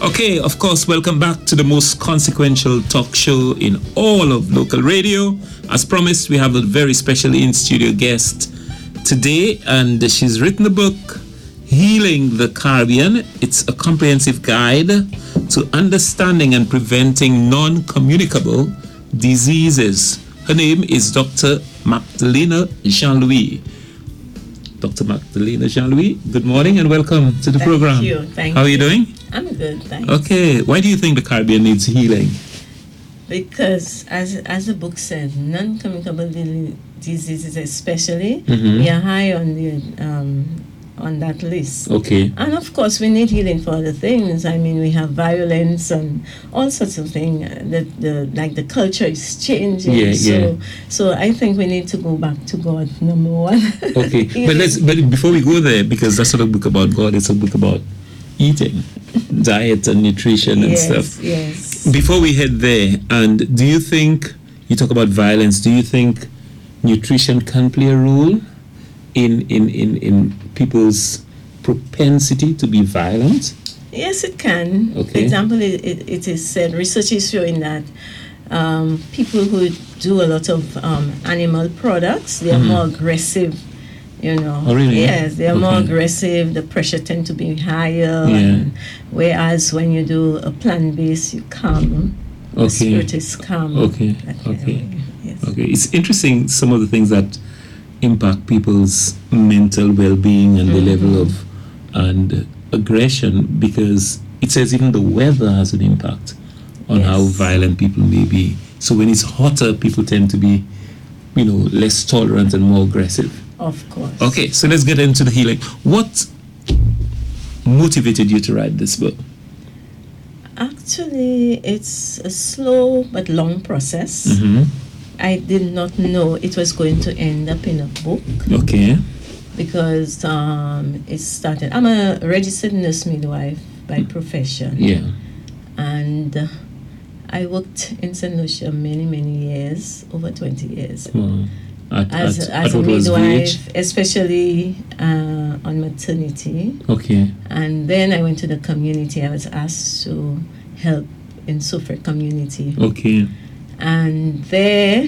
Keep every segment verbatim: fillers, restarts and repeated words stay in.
Okay, of course, welcome back to the most consequential talk show in all of local radio. As promised, we have a very special in-studio guest today, and she's written a book, Healing the Caribbean. It's a comprehensive guide to understanding and preventing non-communicable diseases. Her name is Doctor Magdalena Jean-Louis. Doctor Magdalena Jean-Louis, good morning and welcome to the Thank program. Thank you. Thank How are you you doing? I'm good, thanks. Okay, why do you think the Caribbean needs healing? Because, as as the book said, non-communicable diseases especially, Mm-hmm. we are high on the um, on that list. Okay. And of course, we need healing for other things. I mean, we have violence and all sorts of things. That the like the culture is changing. Yeah, so, yeah. So I think we need to go back to God, number one. Okay, but let's. But before we go there, because that's not a book about God, it's a book about eating, diet, and nutrition and yes, stuff. Yes. Before we head there, and do you think you talk about violence? Do you think nutrition can play a role in in in, in people's propensity to be violent? Yes, it can. Okay. For example, it, it, it is said, research is showing that um, people who do a lot of um, animal products, they are Mhm. more aggressive, you know. Oh, really? Yes, they are more Okay. aggressive, the pressure tend to be higher. Yeah. And whereas when you do a plant-based, you calm. The Okay. spirit is calm. Okay. That kind of Okay. way. Yes. Okay, it's interesting some of the things that impact people's mental well-being and the Mhm. level of and aggression, because it says even the weather has an impact on Yes. how violent people may be. So when it's hotter, people tend to be, you know, less tolerant and more aggressive. Of course. Okay, so let's get into the healing. What motivated you to write this book? Actually, it's a slow but long process. Mm-hmm. I did not know it was going to end up in a book Okay. because um, it started. I'm a registered nurse midwife by profession, Yeah. and uh, I worked in Saint Lucia many, many years, over twenty years, Wow. At, as, at, as at a what was the age? midwife, especially uh, on maternity. Okay. And then I went to the community. I was asked to help in Suffolk community. Okay. And there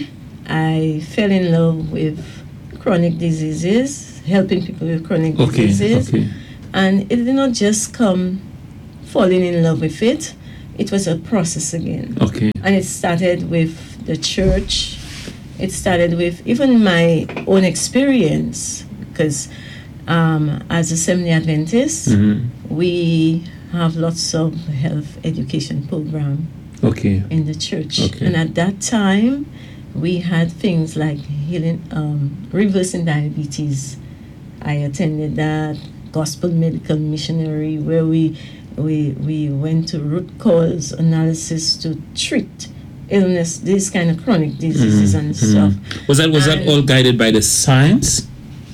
I fell in love with chronic diseases, helping people with chronic Okay. diseases. Okay. And it did not just come falling in love with it, it was a process again. Okay. And it started with the church, it started with even my own experience, because um, as a Seventh-day Adventist, Mm-hmm. we have lots of health education program Okay. in the church. Okay. And at that time, we had things like healing, um, reversing diabetes. I attended that. Gospel Medical Missionary, where we we we went to root cause analysis to treat illness, these kind of chronic diseases Mhm, and mhm. stuff. Was that was that And- all guided by the science?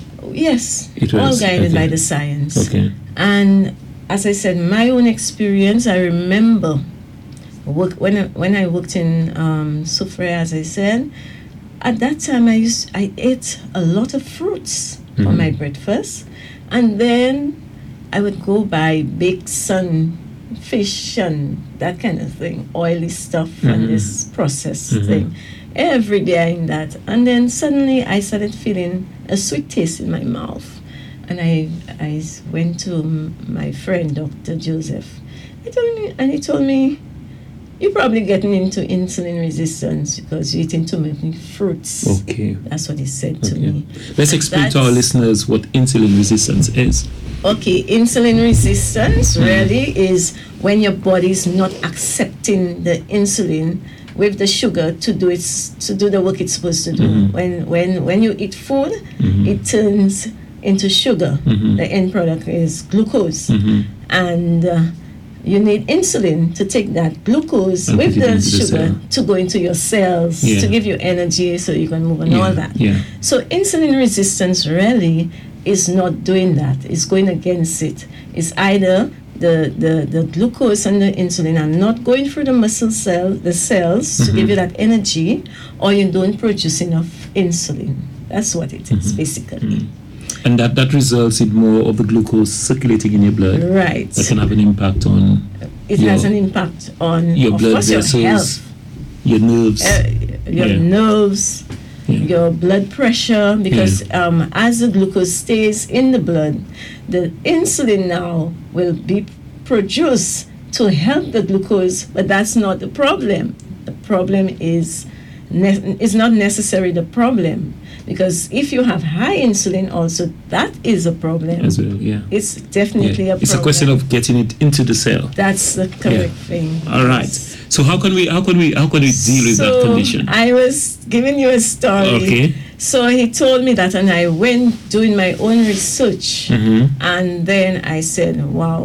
Yes, It all was, guided okay. by the science. Okay. And as I said, my own experience, I remember work, when, I, when I worked in um, Soufriere, as I said, at that time I used I ate a lot of fruits for Mhm. my breakfast. And then I would go buy baked sun, fish and that kind of thing, oily stuff Mhm. and this processed Mhm. thing. Every day I in that. And then suddenly I started feeling a sweet taste in my mouth. And I, I s- went to m- my friend, Doctor Joseph. I told me, and he told me, you're probably getting into insulin resistance because you're eating too many fruits. Okay. That's what he said to Okay. me. Let's explain to our That's- listeners what insulin resistance is. Okay, insulin resistance Mm. really is when your body is not accepting the insulin with the sugar to do its to do the work it's supposed to do. Mhm. When when when you eat food, Mhm. it turns into sugar. Mhm. The end product is glucose, Mhm. and uh, you need insulin to take that glucose And with put it the into the sugar cell. to go into your cells Yeah. to give you energy so you can move and Yeah, all that. yeah. So insulin resistance really is not doing that. It's going against it. It's either the, the, the glucose and the insulin are not going through the muscle cell, the cells to Mhm. give you that energy, or you don't produce enough insulin. That's what it is, Mhm. basically. Mhm. And that, that results in more of the glucose circulating in your blood. Right. That can have an impact on it your, has an impact on your of blood course, your vessels, health, your nerves, uh, your Yeah. nerves, Yeah. your blood pressure, because um, as the glucose stays in the blood, the insulin now will be produced to help the glucose, but that's not the problem. The problem is ne- is not necessarily the problem, because if you have high insulin also, that is a problem. as well. Yeah. It's definitely Yeah. a problem. It's a question of getting it into the cell. That's the correct thing. All right. So how can we how can we how can we deal with that So, condition? I was giving you a story. Okay. So he told me that, and I went doing my own research, Mm-hmm. and then I said, wow.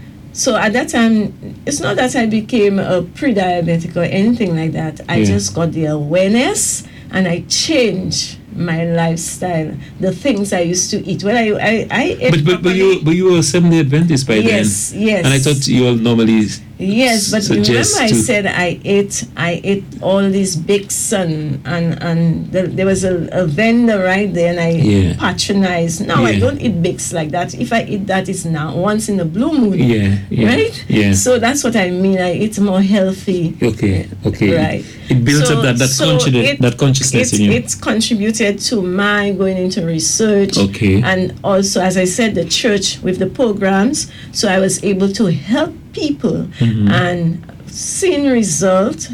So at that time, it's not that I became a pre-diabetic or anything like that. I Yeah. just got the awareness, and I changed my lifestyle, the things I used to eat. Well, I I, I ate But but, but properly. you but you were Seventh-day Adventist by Yes, then. yes. And I thought you all normally Yes, but remember suggest I to- said I ate I ate all these bakes and and, and the, there was a, a vendor right there, and I Yeah. patronized. Now I Yeah. don't eat bakes like that. If I eat that, it's now once in a blue moon. Yeah, yeah, Right? yeah. So that's what I mean. I eat more healthy. Okay, okay. Right. It builds So- up that that, so consciousness, it- that consciousness It's, in you. it's contributed to my going into research. Okay. And also, as I said, the church with the programs. So I was able to help people Mhm. and seeing result.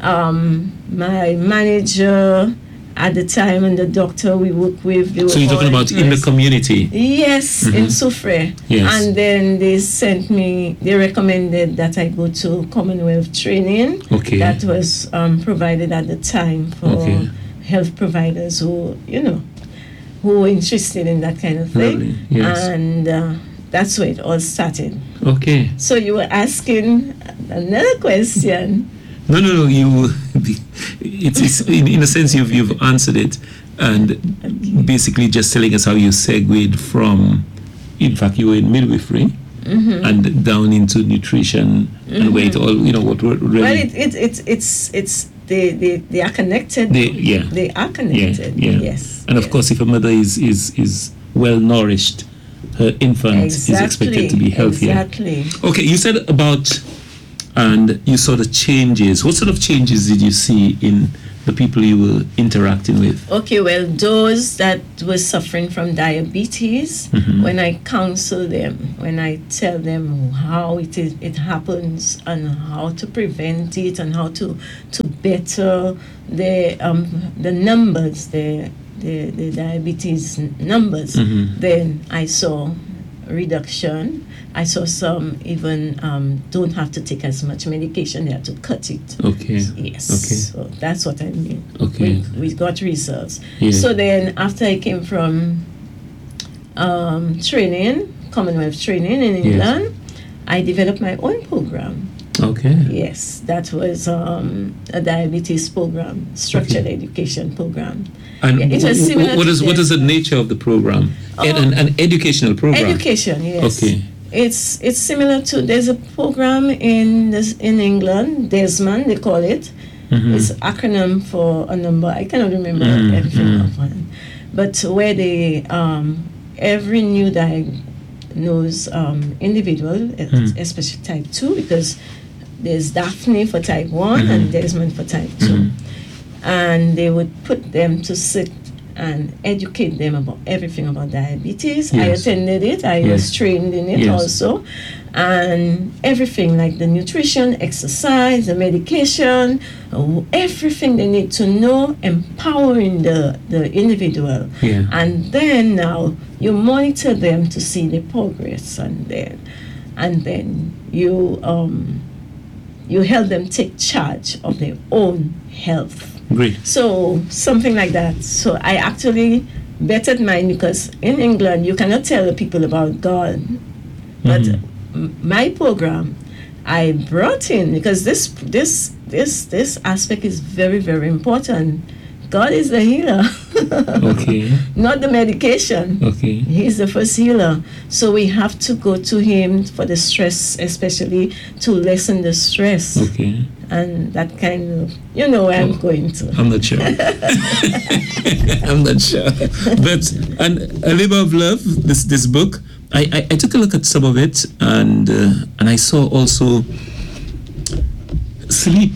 Um, my manager at the time and the doctor we work with, they were So you're talking all about in the impressed. community. Yes, in Mhm. Soufrière. Yes. And then they sent me, they recommended that I go to Commonwealth training. Okay. That was um, provided at the time for Okay. health providers who, you know, who were interested in that kind of thing. Really? Yes. And uh, that's where it all started. Okay. So you were asking another question. No, no, no. You, it's, it's in, in a sense you've you've answered it, and basically just telling us how you segued from, in fact, you were in midwifery, Mm-hmm. and down into nutrition, and where it all, you know, what were really. Well, it, it, it, it's, it's, they, they, they are connected. They- yeah. They are yeah, connected. yeah. Yes. And of yes. course, if a mother is is is well nourished, her infant is expected to be healthier. Exactly. Okay, you said about, and you saw the changes. What sort of changes did you see in the people you were interacting with? Okay, well, those that were suffering from diabetes, Mhm. when I counsel them, when I tell them how it is, it happens, and how to prevent it, and how to to better the um the numbers, the the, the diabetes n- numbers, Mhm. then I saw reduction. I saw some even um, don't have to take as much medication; they have to cut it. Okay. Yes. Okay. So that's what I mean. Okay. We, we got results. Yeah. So then, after I came from um, training, Commonwealth training in England, I developed my own program. Okay. Yes, that was um, a diabetes program, structured Okay. education program. And Yeah, it was wh- wh- similar what to is what this. is the nature of the program? Ed- Oh. an, an educational program. Education, yes. Okay. It's it's similar to, there's a program in this, in England, Desmond they call it. Mhm. It's acronym for a number. I cannot remember Mm, everything mm. offhand. But where they um, every new diagnosed um, individual, es- Mm. especially type two, because there's Daphne for type one and Mhm. Desmond for type two, Mhm. and they would put them to sit and educate them about everything about diabetes. I Yes. attended it. I Yes. was trained in it Yes. also, and everything like the nutrition, exercise, the medication, uh, everything they need to know, empowering the, the individual. Yeah. And then now you monitor them to see the progress, and then and then you um, you help them take charge of their own health. Great. So something like that. So I actually bettered mine, because in England you cannot tell the people about God, but Mhm. m- my program I brought in, because this this this this aspect is very very important. God is the healer, Okay. not the medication. Okay. He's the first healer. So we have to go to him for the stress, especially to lessen the stress. Okay. And that kind of, you know where I'm going to. I'm not sure. I'm not sure. But and A Labor of Love, this this book, I, I, I took a look at some of it, and uh, and I saw also sleep.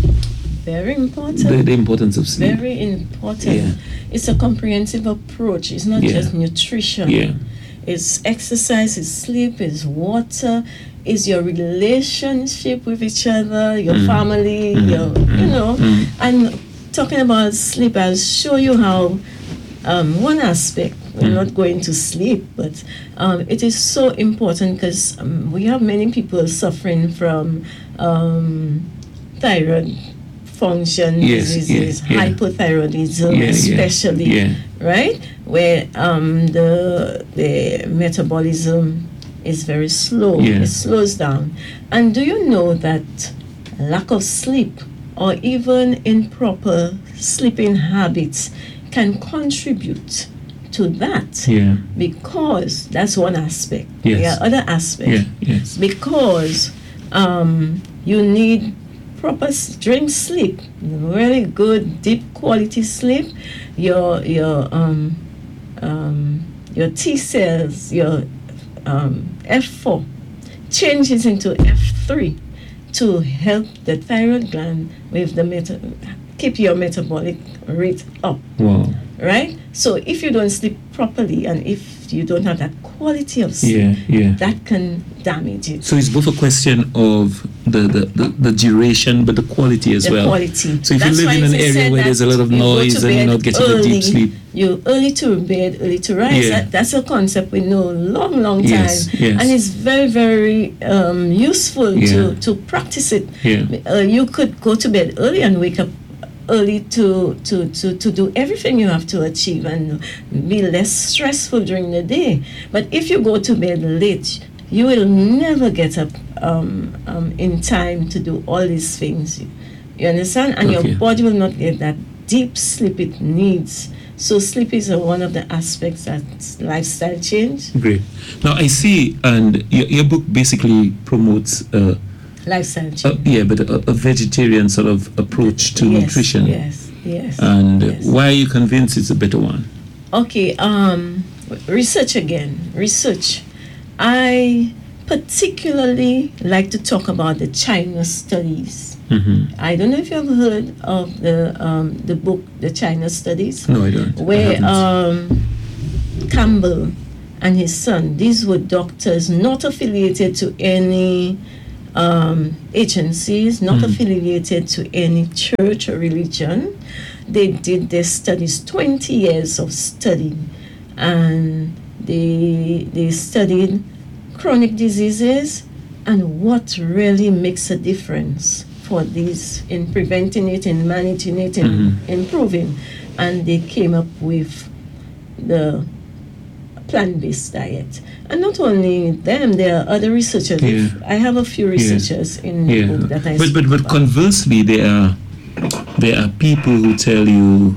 Very important. The, the importance of sleep. Very important. Yeah. It's a comprehensive approach. It's not Yeah. just nutrition. Yeah. It's exercise, it's sleep, it's water, it's your relationship with each other, your Mm. family, Mm. your, you know. Mm. And talking about sleep, I'll show you how um, one aspect, we're Mm. not going to sleep, but um, it is so important because um, we have many people suffering from um, thyroid function Yes, diseases, yeah, yeah. hypothyroidism Yeah, yeah, especially, yeah. right? Where um, the the metabolism is very slow. Yeah. It slows down. And do you know that lack of sleep or even improper sleeping habits can contribute to that? Yeah. Because that's one aspect. Yes. There are other aspects. Yeah. Yes. Because um, you need proper s- dream sleep, really good deep quality sleep. Your your um, um, your T cells, your um, F four changes into F three to help the thyroid gland with the meta- keep your metabolic rate up. Wow. Right? So if you don't sleep properly and if you don't have that quality of sleep, Yeah. Yeah. that can damage it. So it's both a question of the, the, the, the duration, but the quality as The well. quality. So if That's you live why in an it is area said where there's a that lot of you go noise to and you're bed not getting the early, deep sleep. You early to bed, early to rise. Yeah. That, that's a concept we know a long, long time. Yes, yes. And it's very, very um, useful Yeah. to, to practice it. Yeah. Uh, you could go to bed early and wake up early to, to, to, to do everything you have to achieve and be less stressful during the day. But if you go to bed late, you will never get up um, um, in time to do all these things. You understand? And Okay. your body will not get that deep sleep it needs. So sleep is uh, one of the aspects that's lifestyle change. Great. Now I see, and your, your book basically promotes, uh, Lifestyle uh, change. yeah, but a, a vegetarian sort of approach to Yes, nutrition. Yes, yes. And yes. why are you convinced it's a better one? Okay, um, research again. Research. I particularly like to talk about the China studies. Mm-hmm. I don't know if you have heard of the um, the book, The China Studies, No, I don't. I where haven't. um, Campbell and his son, these were doctors not affiliated to any um, agencies, not Mhm. affiliated to any church or religion. They did their studies, twenty years of study, and they they studied chronic diseases and what really makes a difference for these in preventing it, in managing it, in Mhm. improving. And they came up with the plant-based diet. And not only them, there are other researchers. Yeah. If- I have a few researchers in the Yeah. book that I But but speak but about. conversely, there are there are people who tell you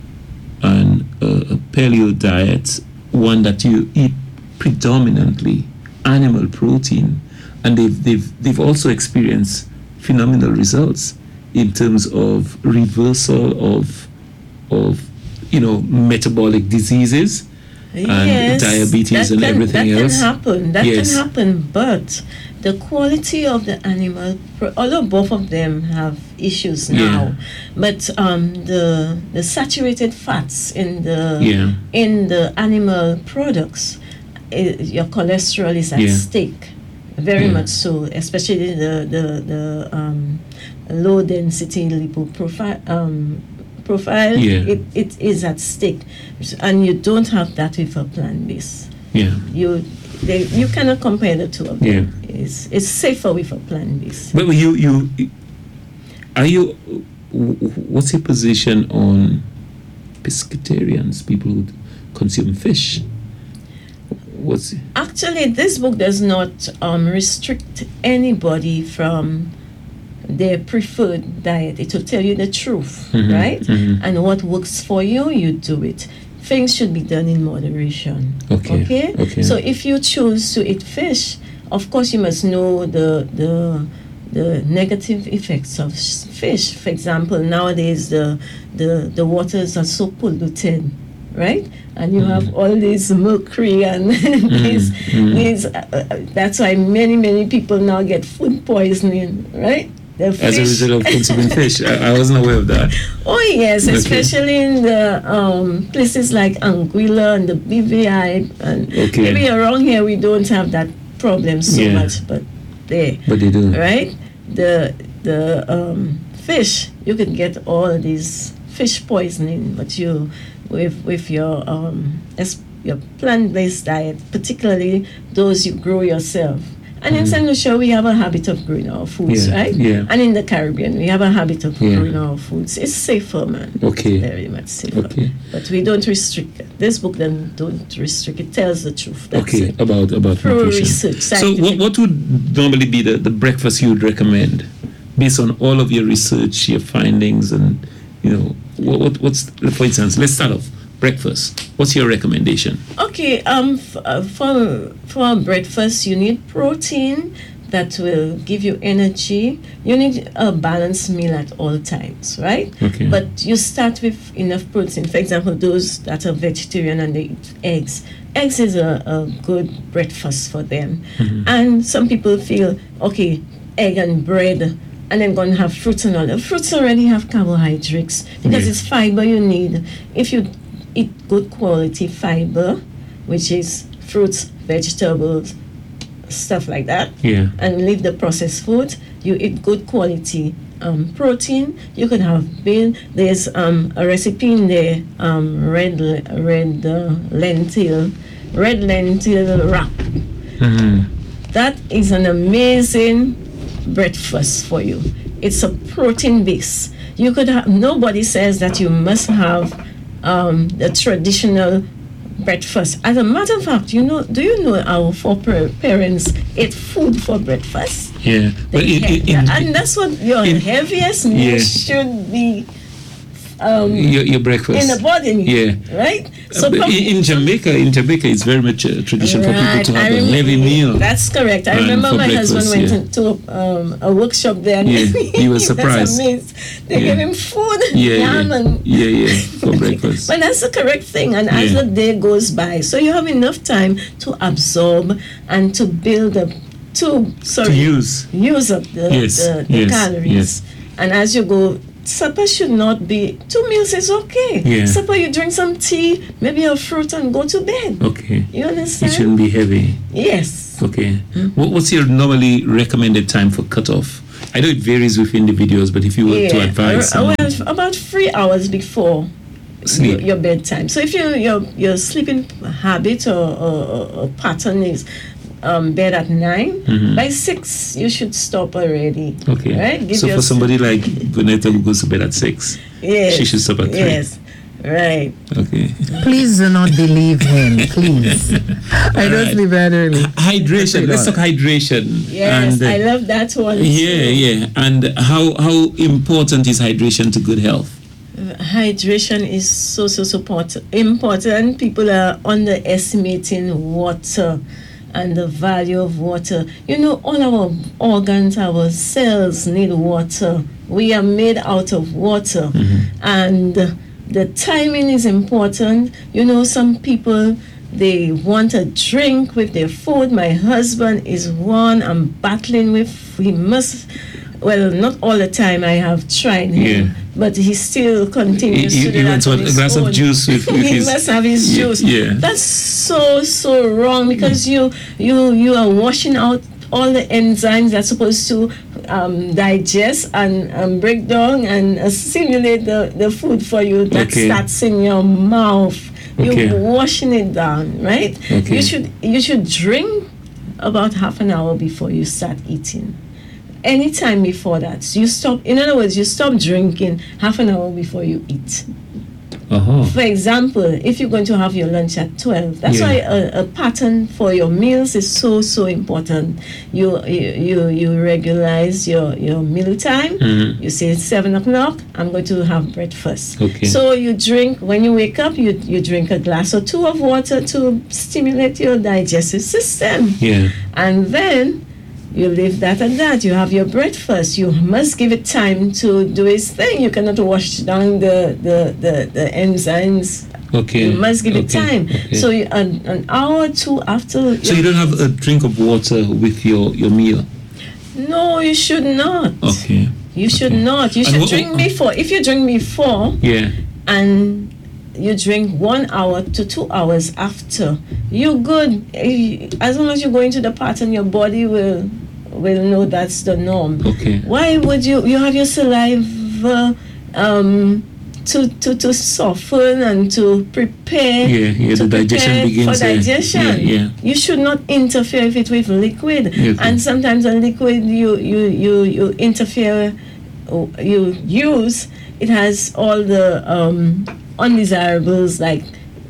an uh, a paleo diet, one that you eat predominantly animal protein, and they've they've they've also experienced phenomenal results in terms of reversal of of you know metabolic diseases and diabetes that and can, everything that else. can happen. That Yes. can happen, but the quality of the animal, pro- although both of them have issues now, Yeah. but um, the the saturated fats in the Yeah. in the animal products, i your cholesterol is at Yeah. stake, very Yeah. much so, especially the the the um, low density lipoprofile. Um, profile, Yeah. it, it is at stake, and you don't have that with a plant based. Yeah. You they, you cannot compare the two of them. Yeah. It's it's safer with a plant based. But you, you, are you, what's your position on pescatarians, people who consume fish? What's, Actually, this book does not um, restrict anybody from their preferred diet. It will tell you the truth, Mhm, right? mhm. And what works for you, you do it. Things should be done in moderation. Okay, Okay. okay. So if you choose to eat fish, of course you must know the the the negative effects of s- fish. For example, nowadays the the the waters are so polluted, right? And you have all this mercury and these mhm. these. Uh, uh, that's why many many people now get food poisoning, right? The fish. As a result of consuming fish. I, I wasn't aware of that. Oh yes, Okay. especially in the um, places like Anguilla and the B V I, and Okay. maybe around here we don't have that problem so Yeah. much, but there, But they do. right? The the um, fish, you can get all these fish poisoning, but you with with your um es- your plant-based diet, particularly those you grow yourself. And in Saint Lucia, we have a habit of growing our foods, Yeah, right? yeah. And in the Caribbean, we have a habit of Yeah. growing our foods. It's safer, man. Okay. Very much safer. Okay. But we don't restrict it. This book then don't restrict. It tells the truth. That's Okay, it. about about Through nutrition. research, So, what, scientific- what would normally be the, the breakfast you would recommend, based on all of your research, your findings, and you know, what, what what's for instance? Let's start off breakfast. What's your recommendation? Okay, um, f- uh, for for breakfast, you need protein that will give you energy. You need a balanced meal at all times, right? Okay. But you start with enough protein. For example, those that are vegetarian and they eat eggs. Eggs is a, a good breakfast for them. And some people feel, okay, egg and bread, and then going to have fruits and all. The fruits already have carbohydrates because Yeah. it's fiber you need. If you eat good quality fiber, which is fruits, vegetables, stuff like that, Yeah. and leave the processed food, you eat good quality um, protein. You can have bean. There's um, a recipe in there, um, red le- red uh, lentil, red lentil wrap. Mhm. That is an amazing breakfast for you. It's a protein base. You could have. Nobody says that you must have um, the traditional breakfast. As a matter of fact, you know, do you know our foreparents ate food for breakfast? Yeah. But They in, had- in, in, and that's what your in- heaviest meal Yeah. should be. Um, your, your breakfast. in the body, Yeah. right? Uh, but prob- in, in Jamaica, in Jamaica, it's very much a tradition for people Right, to I have a remember- heavy meal. That's correct. I And remember for my husband breakfast, went yeah. to um, a workshop there. And Yeah, you were he was surprised. amazed. They Yeah. gave him food, Yeah, yam, yeah, and yeah, yeah, for breakfast. But that's the correct thing. And as Yeah. the day goes by, so you have enough time to absorb and to build up, to sorry, To use. use up the, Yes, the, the yes, calories. yes. And as you go, supper should not be two meals is okay. Yeah. Supper, you drink some tea, maybe a fruit, and go to bed. Okay. You It understand? shouldn't be heavy. Yes. Okay. What, what's your normally recommended time for cutoff? I know it varies with individuals, but if you were to advise Ar- someone, well, about three hours before Sleep. Your, your bedtime. So if you, your your sleeping habit or, or, or pattern is um, bed at nine, Mhm. by six you should stop already. okay. Right? Give So for yourself- somebody like Vanetta who goes to bed at six, yes, she should stop at three. Yes. Right. Okay. Please do not believe him, please. I don't Alright. sleep that early. Hydration. Let's talk hydration. Yes, And, uh, I love that one. Yeah, too. yeah. And how how important is hydration to good health? Hydration is so so so important. Important. People are underestimating water and the value of water. You know, all our organs, our cells need water. We are made out of water, and the timing is important. You know, some people, they want a drink with their food. My husband is one I'm battling with. He must. Well, not all the time. I have tried him, Yeah. but he still continues He- to do he that wants on what, a his glass of own. juice with, with he his. must have his Yeah, juice. yeah. That's so so wrong because you you you are washing out all the enzymes that's supposed to um, digest and um, break down and assimilate the, the food for you. That Okay. starts in your mouth. Okay. You're washing it down, right? Okay. You should you should drink about half an hour before you start eating. Anytime before that, so you stop. In other words, you stop drinking half an hour before you eat. Uh-huh. For example, if you're going to have your lunch at twelve, that's Yeah. why a, a pattern for your meals is so so important. You you you, you regularize your, your meal time. Mhm. You say seven o'clock, I'm going to have breakfast. Okay. So you drink when you wake up. You you drink a glass or two of water to stimulate your digestive system, Yeah. and then you leave that at that. You have your breakfast. You must give it time to do its thing. You cannot wash down the, the, the, the enzymes. Okay. You must give it Okay, time. okay. So you, an, an hour or two after. So you don't have a drink of water with your, your meal? No, you should not. Okay. You should Okay. not. You And should what- drink before. If you drink before Yeah. and you drink one hour to two hours after, you're good. Eh, As long as you go into the part and your body will will know that's the norm. Okay. Why would you you have your saliva um to, to, to soften and to prepare Yeah, yeah, to the digestion prepare begins, for uh, digestion. yeah, yeah. You should not interfere with it with liquid. Okay. And sometimes a liquid you you you, you interfere or you use, it has all the um, undesirables like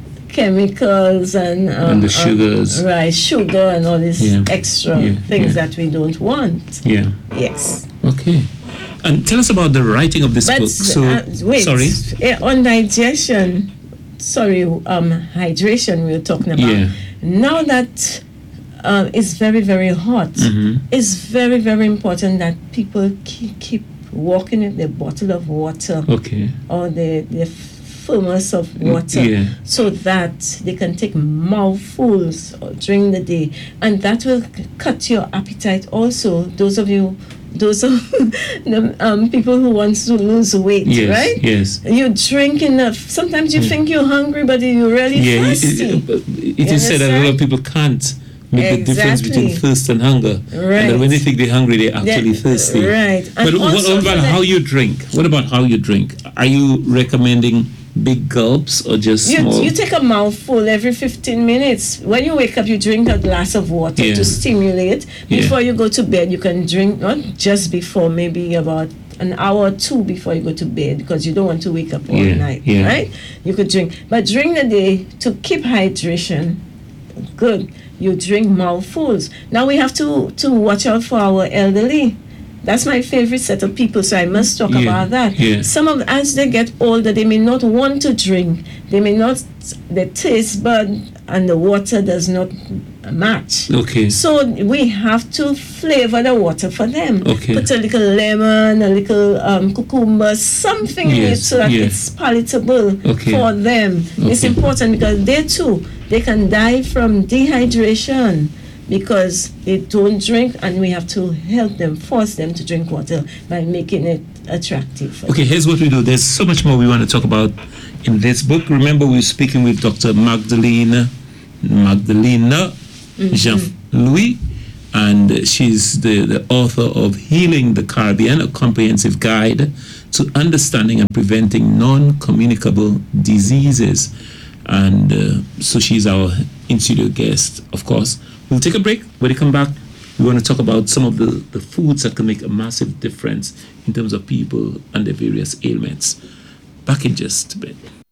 chemicals and um, And the sugars. uh, right, sugar and all these Yeah. extra Yeah, things yeah. that we don't want. Yeah. Yes. Okay. And tell us about the writing of this But book. So, uh, wait, sorry. eh, on digestion, sorry, um, hydration we were talking about. Yeah. Now that uh, it's very, very hot, Mhm. it's very, very important that people keep, keep walking with their bottle of water Okay. or the, the thermos of water Yeah. so that they can take mouthfuls during the day. And that will c- cut your appetite also. Those of you, those of the um, people who want to lose weight, Yes. right? Yes. You drink enough. Sometimes you think you're hungry, but you're really Yeah. It, thirsty. it, it is said that a lot of people can't make the difference between Exactly. thirst and hunger. Right. And that when they think they're hungry, they're actually That- thirsty. right. But And what, also what about for the- how you drink? What about how you drink? Are you recommending big gulps or just You, small? you take a mouthful every fifteen minutes. When you wake up, you drink a glass of water Yeah. to stimulate. Yeah. Before you go to bed, you can drink, not just before, maybe about an hour or two before you go to bed because you don't want to wake up all Yeah, night, yeah. right? You could drink. But during the day, to keep hydration, good, you drink mouthfuls. Now we have to, to watch out for our elderly. That's my favorite set of people, so I must talk Yeah, about that. yeah. Some of as they get older, they may not want to drink. They may not, the taste bud and the water does not match. Okay. So we have to flavor the water for them. Okay. Put a little lemon, a little um, cucumber, something in it Yes, so that yeah. it's palatable Okay. for them. It's Okay. important because they too, they can die from dehydration because they don't drink, and we have to help them, force them to drink water by making it attractive for Okay, here's what we do. There's so much more we want to talk about in this book. Remember, we're speaking with Doctor Magdalene Magdalena Jean-Louis, and she's the, the author of Healing the Caribbean, a comprehensive guide to understanding and preventing non-communicable diseases. And uh, so she's our in-studio guest, of course. We'll take a break. When we come back, we want to talk about some of the, the foods that can make a massive difference in terms of people and their various ailments. Back in just a bit.